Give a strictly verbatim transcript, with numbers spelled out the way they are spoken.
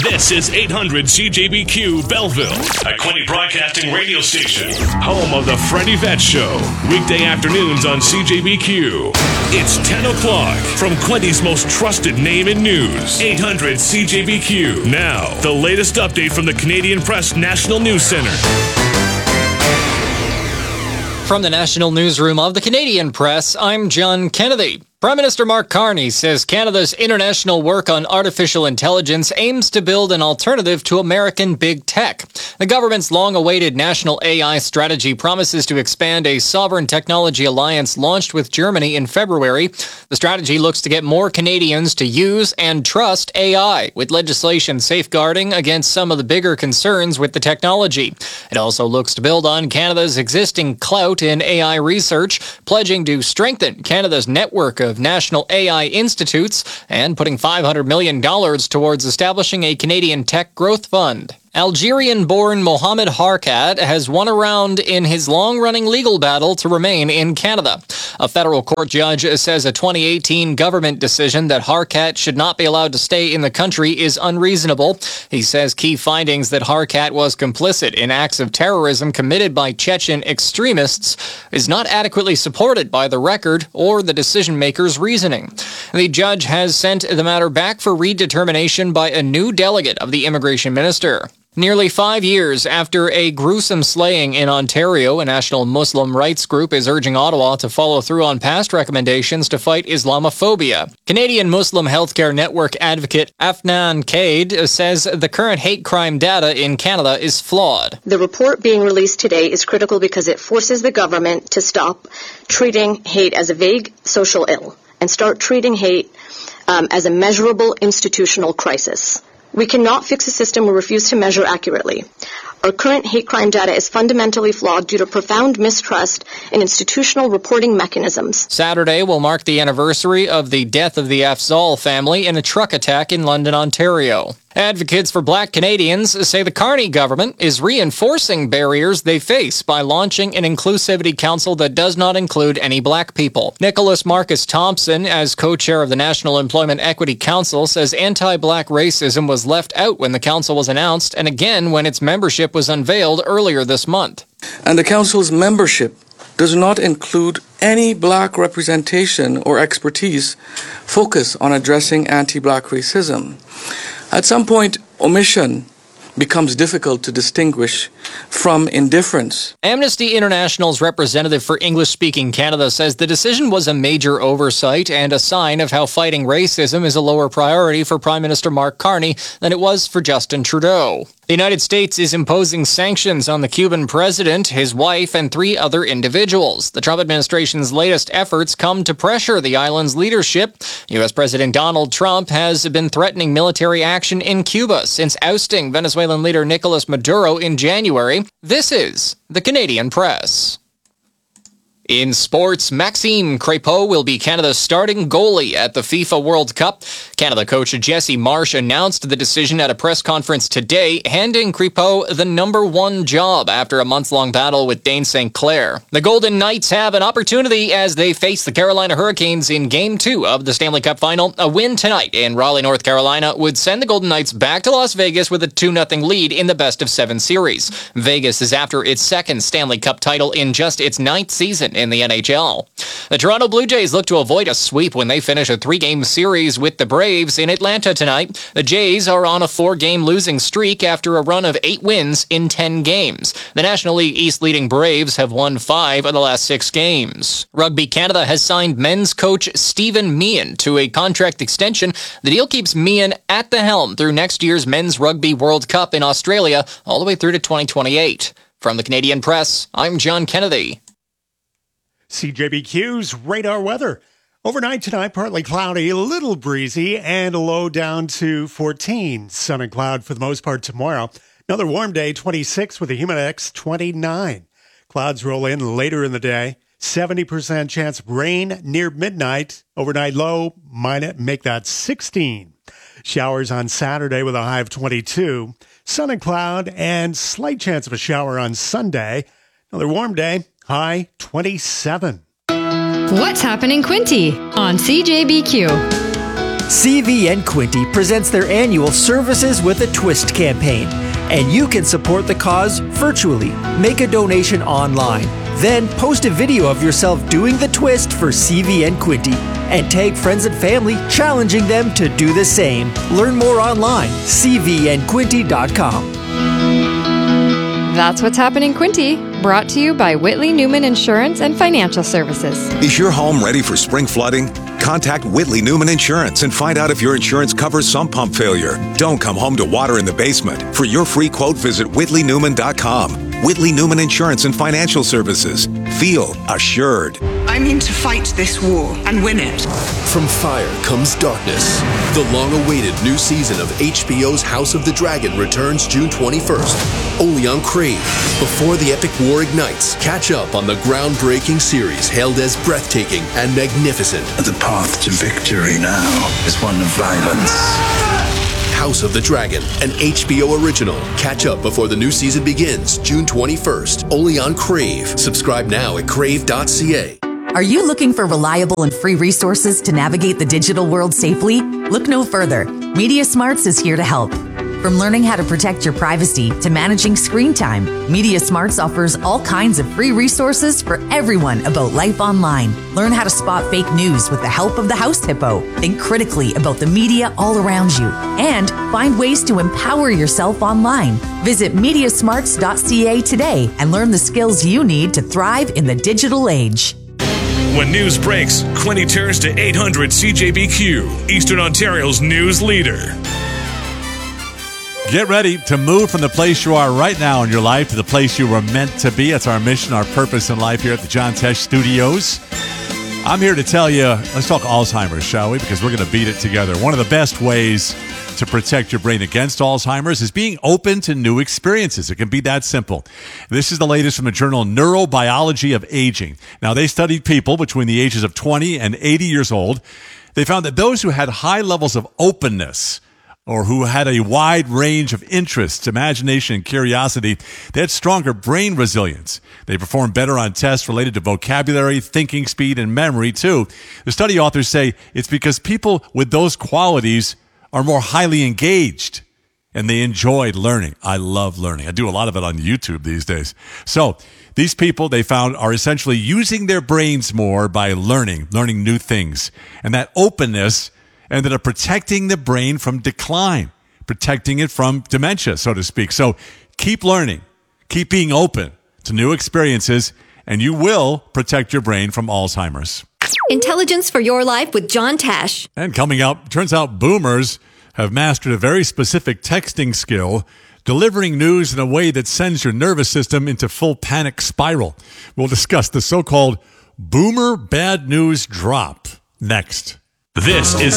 This is eight hundred C J B Q Belleville, a Quinte Broadcasting radio station, home of the Freddie Vet Show, weekday afternoons on C J B Q. It's ten o'clock from Quinte's most trusted name in news, eight hundred C J B Q. Now, the latest update from the Canadian Press National News Center. From the National Newsroom of the Canadian Press, I'm John Kennedy. Prime Minister Mark Carney says Canada's international work on artificial intelligence aims to build an alternative to American big tech. The government's long-awaited national A I strategy promises to expand a sovereign technology alliance launched with Germany in February. The strategy looks to get more Canadians to use and trust A I, with legislation safeguarding against some of the bigger concerns with the technology. It also looks to build on Canada's existing clout in A I research, pledging to strengthen Canada's network of national A I institutes and putting five hundred million dollars towards establishing a Canadian tech growth fund. Algerian-born Mohamed Harkat has won a round in his long-running legal battle to remain in Canada. A federal court judge says a twenty eighteen government decision that Harkat should not be allowed to stay in the country is unreasonable. He says key findings that Harkat was complicit in acts of terrorism committed by Chechen extremists is not adequately supported by the record or the decision-maker's reasoning. The judge has sent the matter back for redetermination by a new delegate of the immigration minister. Nearly five years after a gruesome slaying in Ontario, a national Muslim rights group is urging Ottawa to follow through on past recommendations to fight Islamophobia. Canadian Muslim Healthcare Network advocate Afnan Kaid says the current hate crime data in Canada is flawed. The report being released today is critical because it forces the government to stop treating hate as a vague social ill and start treating hate um, as a measurable institutional crisis. We cannot fix a system we refuse to measure accurately. Our current hate crime data is fundamentally flawed due to profound mistrust in institutional reporting mechanisms. Saturday will mark the anniversary of the death of the Afzal family in a truck attack in London, Ontario. Advocates for Black Canadians say the Carney government is reinforcing barriers they face by launching an inclusivity council that does not include any Black people. Nicholas Marcus Thompson, as co-chair of the National Employment Equity Council, says anti-Black racism was left out when the council was announced and again when its membership was unveiled earlier this month. And the council's membership does not include any Black representation or expertise focused on addressing anti-Black racism. At some point, omission becomes difficult to distinguish from indifference. Amnesty International's representative for English-speaking Canada says the decision was a major oversight and a sign of how fighting racism is a lower priority for Prime Minister Mark Carney than it was for Justin Trudeau. The United States is imposing sanctions on the Cuban president, his wife, and three other individuals. The Trump administration's latest efforts come to pressure the island's leadership. U S President Donald Trump has been threatening military action in Cuba since ousting Venezuelan leader Nicolas Maduro in January. This is the Canadian Press. In sports, Maxime Crépeau will be Canada's starting goalie at the FIFA World Cup. Canada coach Jesse Marsh announced the decision at a press conference today, handing Crépeau the number one job after a months-long battle with Dane Saint Clair. The Golden Knights have an opportunity as they face the Carolina Hurricanes in Game two of the Stanley Cup Final. A win tonight in Raleigh, North Carolina would send the Golden Knights back to Las Vegas with a two nothing lead in the best-of-seven series. Vegas is after its second Stanley Cup title in just its ninth season in the N H L. The Toronto Blue Jays look to avoid a sweep when they finish a three-game series with the Braves in Atlanta tonight. The Jays are on a four-game losing streak after a run of eight wins in ten games. The National League East leading Braves have won five of the last six games. Rugby Canada has signed men's coach Stephen Meehan to a contract extension. The deal keeps Meehan at the helm through next year's Men's Rugby World Cup in Australia all the way through to twenty twenty-eight. From the Canadian Press, I'm John Kennedy. C J B Q's radar weather. Overnight tonight, partly cloudy, a little breezy, and a low down to fourteen. Sun and cloud for the most part tomorrow. Another warm day, twenty-six, with a humid index twenty-nine. Clouds roll in later in the day. seventy percent chance of rain near midnight. Overnight low, minus, make that sixteen. Showers on Saturday with a high of twenty-two. Sun and cloud, and slight chance of a shower on Sunday. Another warm day. High twenty-seven. What's happening, Quinte, on C J B Q? C V N Quinte presents their annual Services with a Twist campaign, and you can support the cause virtually. Make a donation online, then post a video of yourself doing the twist for C V N Quinte, and tag friends and family challenging them to do the same. Learn more online, c v n quinte dot com. That's what's happening, Quinte. Brought to you by Whitley Newman Insurance and Financial Services. Is your home ready for spring flooding? Contact Whitley Newman Insurance and find out if your insurance covers sump pump failure. Don't come home to water in the basement. For your free quote, visit whitley newman dot com. Whitley Newman Insurance and Financial Services. Feel assured. I mean to fight this war and win it. From fire comes darkness. The long-awaited new season of H B O's House of the Dragon returns June twenty-first, only on Crave. Before the epic war ignites, catch up on the groundbreaking series hailed as breathtaking and magnificent. The path to victory now is one of violence. House of the Dragon, an H B O original. Catch up before the new season begins June twenty-first, only on Crave. Subscribe now at crave dot c a. Are you looking for reliable and free resources to navigate the digital world safely? Look no further. Media Smarts is here to help. From learning how to protect your privacy to managing screen time, Media Smarts offers all kinds of free resources for everyone about life online. Learn how to spot fake news with the help of the House Hippo. Think critically about the media all around you. And find ways to empower yourself online. Visit media smarts dot c a today and learn the skills you need to thrive in the digital age. When news breaks, Quinte turns to eight hundred C J B Q, Eastern Ontario's news leader. Get ready to move from the place you are right now in your life to the place you were meant to be. That's our mission, our purpose in life here at the John Tesh Studios. I'm here to tell you, let's talk Alzheimer's, shall we? Because we're going to beat it together. One of the best ways to protect your brain against Alzheimer's is being open to new experiences. It can be that simple. This is the latest from the journal Neurobiology of Aging. Now, they studied people between the ages of twenty and eighty years old. They found that those who had high levels of openness, or who had a wide range of interests, imagination, and curiosity, they had stronger brain resilience. They performed better on tests related to vocabulary, thinking speed, and memory, too. The study authors say it's because people with those qualities are more highly engaged, and they enjoyed learning. I love learning. I do a lot of it on YouTube these days. So these people, they found, are essentially using their brains more by learning, learning new things. And that openness ended up protecting the brain from decline, protecting it from dementia, so to speak. So keep learning, keep being open to new experiences, and you will protect your brain from Alzheimer's. Intelligence for Your Life with John Tesh. And coming up, turns out boomers have mastered a very specific texting skill, delivering news in a way that sends your nervous system into full panic spiral. We'll discuss the so-called boomer bad news drop next. This is